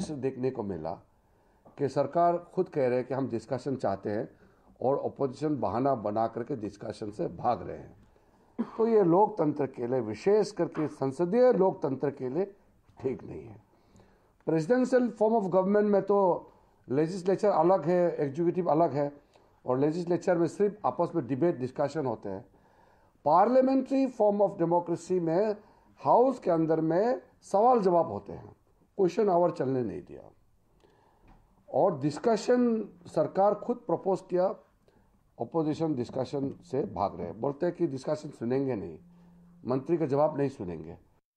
दृश्य देखने को मिला कि सरकार खुद कह रहे हैं कि हम डिस्कशन चाहते हैं और अपोजिशन बहाना बना करके डिस्कशन से भाग रहे हैं। तो ये लोकतंत्र के लिए, विशेष करके संसदीय लोकतंत्र के लिए ठीक नहीं है। प्रेसिडेंशियल फॉर्म ऑफ गवर्नमेंट में तो लेजिस्लेचर अलग है, एग्जीक्यूटिव अलग है, और लेजिस्लेचर में सिर्फ आपस में डिबेट डिस्कशन होते हैं। पार्लियामेंट्री फॉर्म ऑफ डेमोक्रेसी में हाउस के अंदर में सवाल जवाब होते हैं, क्वेश्चन आवर चलने नहीं दिया, और डिस्कशन सरकार खुद प्रपोज किया, अपोजिशन डिस्कशन से भाग रहे हैं। बोलते हैं कि डिस्कशन सुनेंगे नहीं, मंत्री का जवाब नहीं सुनेंगे।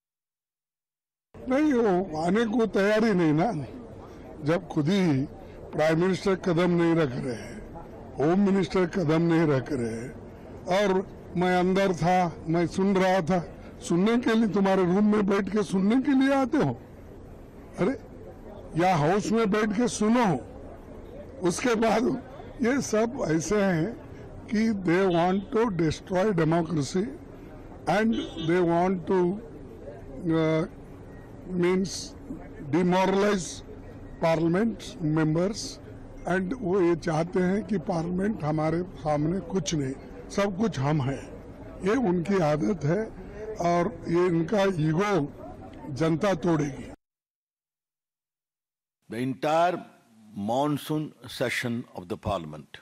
नहीं, वो आने को तैयार ही नहीं ना, जब खुद ही प्राइम मिनिस्टर कदम नहीं रख रहे हैं, होम मिनिस्टर कदम नहीं रख रहे हैं, और मैं अंदर था, मैं सुन रहा था। सुनने के लिए तुम्हारे रूम में बैठ के सुनने के लिए आते हो? अरे या हाउस में बैठ के सुनो। उसके बाद ये सब ऐसे हैं कि they want to destroy democracy and they want two means demoralise parliament members, and वो ये चाहते हैं कि पार्लियामेंट हमारे सामने कुछ नहीं, सब कुछ हम हैं। ये उनकी आदत है और ये इनका ego Janata तोड़ेगी। The entire monsoon session of the Parliament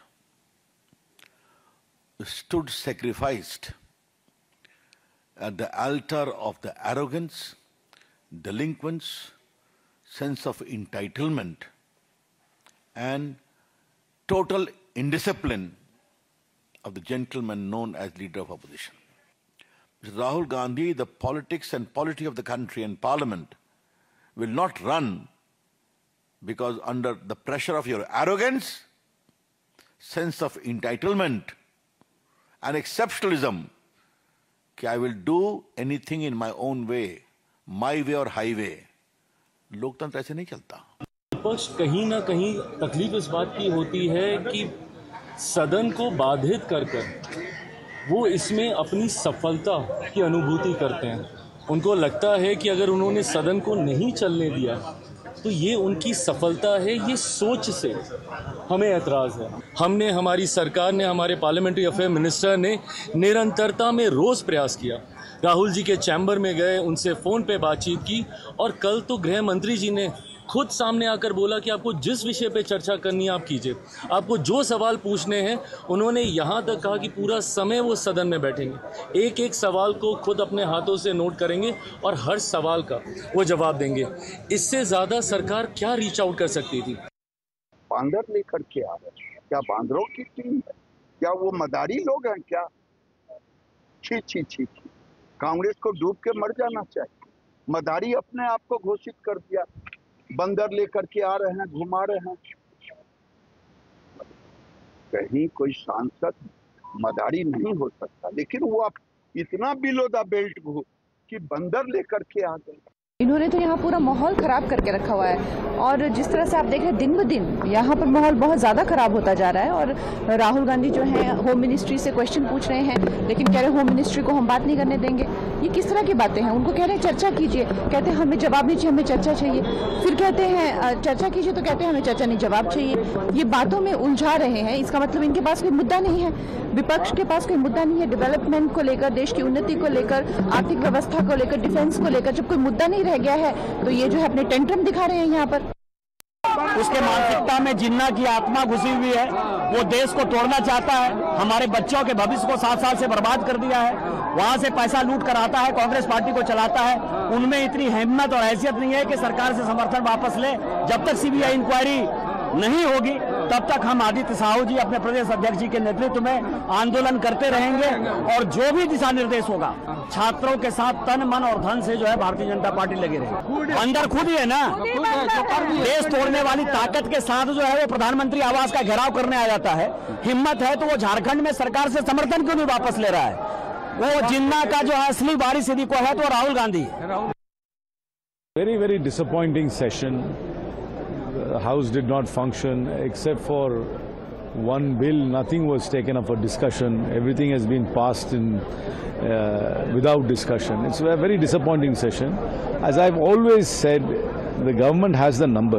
stood sacrificed at the altar of the arrogance, delinquence, sense of entitlement, and total indiscipline of the gentleman known as leader of opposition. Mr. Rahul Gandhi, the politics and polity of the country and Parliament will not run because under the pressure of your arrogance, sense of entitlement and exceptionalism, कि I will do anything in my own way, my way or highway. लोकतंत्र ऐसे नहीं चलता। विपक्ष कहीं ना कहीं तकलीफ इस बात की होती है कि सदन को बाधित कर वो इसमें अपनी सफलता की अनुभूति करते हैं। उनको लगता है कि अगर उन्होंने सदन को नहीं चलने दिया तो ये उनकी सफलता है। ये सोच से हमें ऐतराज़ है। हमने, हमारी सरकार ने, हमारे पार्लियामेंट्री अफेयर मिनिस्टर ने निरंतरता में रोज़ प्रयास किया। राहुल जी के चैम्बर में गए, उनसे फ़ोन पे बातचीत की, और कल तो गृह मंत्री जी ने खुद सामने आकर बोला कि आपको जिस विषय पे चर्चा करनी है आप कीजिए, आपको जो सवाल पूछने हैं। उन्होंने यहाँ तक कहा कि पूरा समय वो सदन में बैठेंगे, एक एक सवाल को खुद अपने हाथों से नोट करेंगे और हर सवाल का वो जवाब देंगे। इससे ज़्यादा सरकार क्या रीच आउट कर सकती थी? बांदर लेकर के आ रहे हैं, क्या बांदरों की टीम है? क्या वो मदारी लोग हैं क्या? छी छी छी छी, कांग्रेस को डूब के मर जाना चाहिए। मदारी अपने आप को घोषित कर दिया, बंदर लेकर के आ रहे हैं, घुमा रहे हैं। कहीं कोई सांसद मदारी नहीं हो सकता, लेकिन वो आप इतना बिलो द बेल्ट कि बंदर लेकर के आ गए। इन्होंने तो यहाँ पूरा माहौल खराब करके रखा हुआ है, और जिस तरह से आप देख रहे हैं दिन ब दिन यहाँ पर माहौल बहुत ज़्यादा खराब होता जा रहा है। और राहुल गांधी जो है होम मिनिस्ट्री से क्वेश्चन पूछ रहे हैं, लेकिन कह रहे हैं होम मिनिस्ट्री को हम बात नहीं करने देंगे। ये किस तरह की बातें हैं? उनको कह रहे हैं चर्चा कीजिए, कहते हैं हमें जवाब नहीं चाहिए, हमें चर्चा चाहिए। फिर कहते हैं चर्चा कीजिए तो कहते हैं हमें चर्चा नहीं, जवाब चाहिए। ये बातों में उलझा रहे हैं। इसका मतलब इनके पास कोई मुद्दा नहीं है, विपक्ष के पास कोई मुद्दा नहीं है। डेवलपमेंट को लेकर, देश की उन्नति को लेकर, आर्थिक व्यवस्था को लेकर, डिफेंस को लेकर जब कोई मुद्दा नहीं रह गया है तो ये जो है अपने टेंट्रम दिखा रहे हैं यहाँ पर। उसके मानसिकता में जिन्ना की आत्मा घुसी हुई है, वो देश को तोड़ना चाहता है, हमारे बच्चों के भविष्य को 7 साल से बर्बाद कर दिया है, वहां से पैसा लूट कर आता है, कांग्रेस पार्टी को चलाता है। उनमें इतनी हिम्मत और हैसियत नहीं है कि सरकार से समर्थन वापस ले। जब तक सीबीआई इंक्वायरी नहीं होगी तब तक हम आदित्य साहू जी अपने प्रदेश अध्यक्ष जी के नेतृत्व में आंदोलन करते रहेंगे, और जो भी दिशा निर्देश होगा छात्रों के साथ तन मन और धन से जो है भारतीय जनता पार्टी लगी रहेगी। अंदर खुद ही है ना, देश तोड़ने वाली ताकत के साथ जो है वो प्रधानमंत्री आवास का घेराव करने आ जाता है। हिम्मत है तो वो झारखंड में सरकार से समर्थन क्यों नहीं वापस ले रहा है? वो जिन्ना का जो है असली वारिस यदि को है तो Rahul Gandhi. Very, very disappointing session. The House did not function except for one bill. Nothing was taken up for discussion. Everything has been passed in without discussion. It's a very disappointing session. As I've always said, the government has the numbers.